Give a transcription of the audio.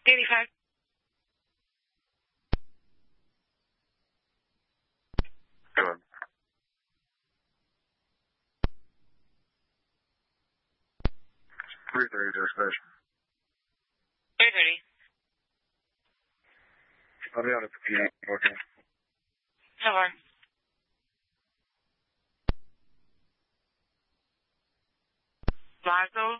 85. Go on. 330 station. 330. I'll be on it for PA. Okay. Hold on. Lazo.